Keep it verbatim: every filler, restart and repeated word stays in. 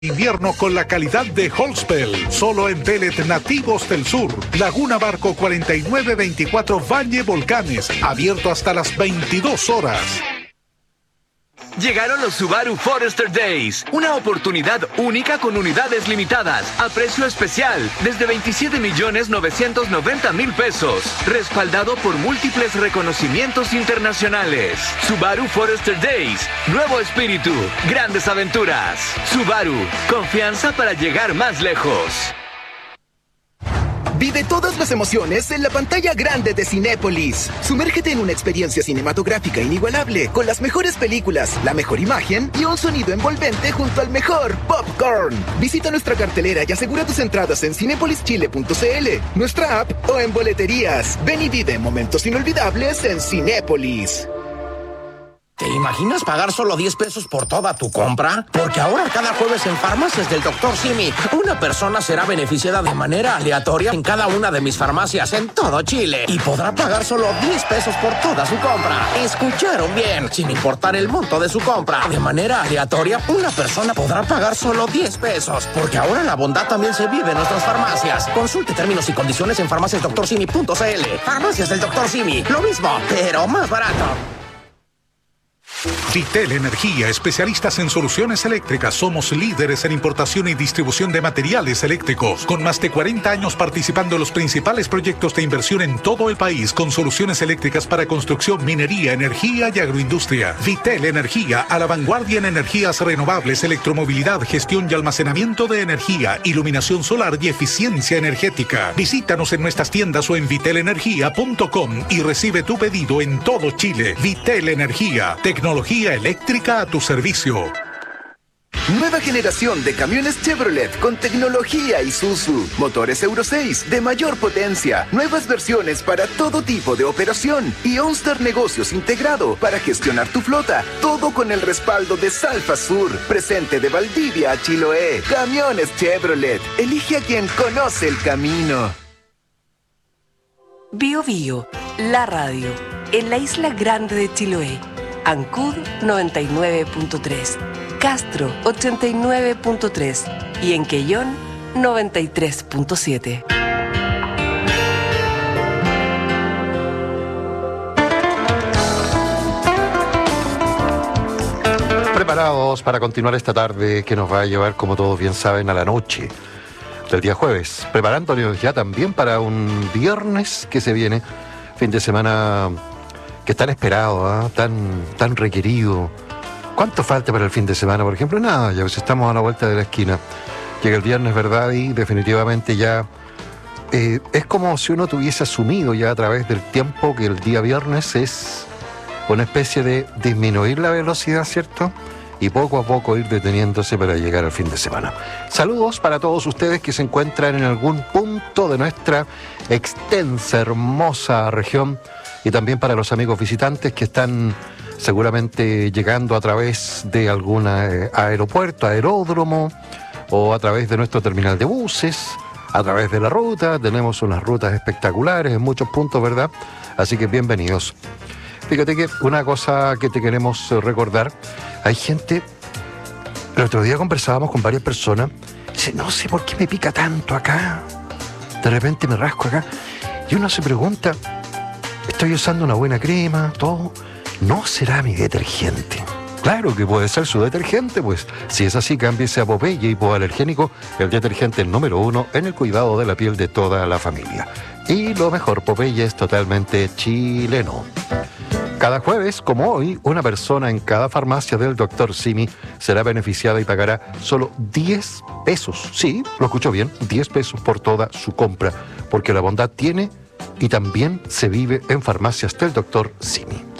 Invierno con la calidad de Holspel, solo en pellet nativos del sur. Laguna Barco cuarenta y nueve veinticuatro Valle Volcanes, abierto hasta las veintidós horas. Llegaron los Subaru Forester Days, una oportunidad única con unidades limitadas, a precio especial, desde veintisiete millones novecientos noventa mil pesos, respaldado por múltiples reconocimientos internacionales. Subaru Forester Days, nuevo espíritu, grandes aventuras. Subaru, confianza para llegar más lejos. Vive todas las emociones en la pantalla grande de Cinépolis. Sumérgete en una experiencia cinematográfica inigualable, con las mejores películas, la mejor imagen y un sonido envolvente junto al mejor popcorn. Visita nuestra cartelera y asegura tus entradas en cinepolis chile punto c l, nuestra app o en boleterías. Ven y vive momentos inolvidables en Cinépolis. ¿Te imaginas pagar solo diez pesos por toda tu compra? Porque ahora cada jueves en Farmacias del doctor Simi, una persona será beneficiada de manera aleatoria en cada una de mis farmacias en todo Chile. Y podrá pagar solo diez pesos por toda su compra. ¿Escucharon bien? Sin importar el monto de su compra. De manera aleatoria, una persona podrá pagar solo diez pesos. Porque ahora la bondad también se vive en nuestras farmacias. Consulte términos y condiciones en farmacias doctor simi punto c l. Farmacias del doctor Simi. Lo mismo, pero más barato. Vitel Energía, especialistas en soluciones eléctricas. Somos líderes en importación y distribución de materiales eléctricos, con más de cuarenta años participando en los principales proyectos de inversión en todo el país, con soluciones eléctricas para construcción, minería, energía y agroindustria. Vitel Energía, a la vanguardia en energías renovables, electromovilidad, gestión y almacenamiento de energía, iluminación solar y eficiencia energética. Visítanos en nuestras tiendas o en vitel energía punto com y recibe tu pedido en todo Chile. Vitel Energía, tecnología eléctrica a tu servicio. Nueva generación de camiones Chevrolet con tecnología Isuzu. Motores Euro seis de mayor potencia. Nuevas versiones para todo tipo de operación. Y OnStar Negocios integrado para gestionar tu flota. Todo con el respaldo de Salfa Sur. Presente de Valdivia a Chiloé. Camiones Chevrolet. Elige a quien conoce el camino. Bio Bio, la radio. En la isla grande de Chiloé. Ancud noventa y nueve punto tres, Castro ochenta y nueve punto tres y en Quellón noventa y tres punto siete. Preparados para continuar esta tarde que nos va a llevar, como todos bien saben, a la noche del día jueves. Preparándonos ya también para un viernes que se viene, fin de semana que es tan esperado, ¿eh? tan, tan requerido. ¿Cuánto falta para el fin de semana, por ejemplo? Nada, ya pues estamos a la vuelta de la esquina. Llega el viernes, ¿verdad? Y definitivamente ya eh, es como si uno tuviese asumido ya a través del tiempo que el día viernes es una especie de disminuir la velocidad, ¿cierto? Y poco a poco ir deteniéndose para llegar al fin de semana. Saludos para todos ustedes que se encuentran en algún punto de nuestra extensa, hermosa región. Y también para los amigos visitantes que están seguramente llegando a través de algún eh, aeropuerto, aeródromo, o a través de nuestro terminal de buses, a través de la ruta. Tenemos unas rutas espectaculares en muchos puntos, ¿verdad? Así que bienvenidos. Fíjate que una cosa que te queremos recordar, hay gente, el otro día conversábamos con varias personas, dice, no sé por qué me pica tanto acá, de repente me rasco acá, y uno se pregunta, estoy usando una buena crema, todo, ¿no será mi detergente? Claro que puede ser su detergente, pues si es así, cámbiese a Popeye hipoalergénico, el detergente número uno en el cuidado de la piel de toda la familia. Y lo mejor, Popeye es totalmente chileno. Cada jueves, como hoy, una persona en cada farmacia del doctor Simi será beneficiada y pagará solo diez pesos. Sí, lo escuchó bien, diez pesos por toda su compra, porque la bondad tiene y también se vive en farmacias del doctor Simi.